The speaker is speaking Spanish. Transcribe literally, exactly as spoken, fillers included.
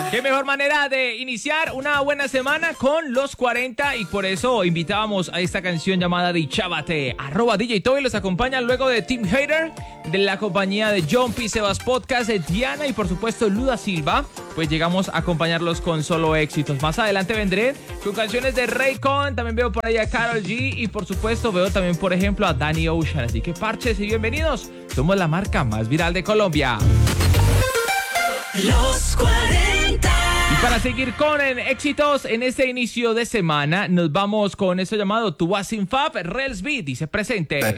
Qué mejor manera de iniciar una buena semana con los cuarenta y por eso invitábamos a esta canción llamada Dichávate. Arroba D J Toby los acompaña luego de Team Hater, de la compañía de John P. Sebas Podcast, de Diana y por supuesto Luda Silva. Pues llegamos a acompañarlos con solo éxitos. Más adelante vendré con canciones de Raycon, también veo por ahí a Karol G y por supuesto veo también por ejemplo a Danny Ocean. Así que parches y bienvenidos. Somos la marca más viral de Colombia. Los cuarenta. Y para seguir con en éxitos en este inicio de semana, nos vamos con eso llamado Tu Vas Sin Fab, Rels Beat, dice presente.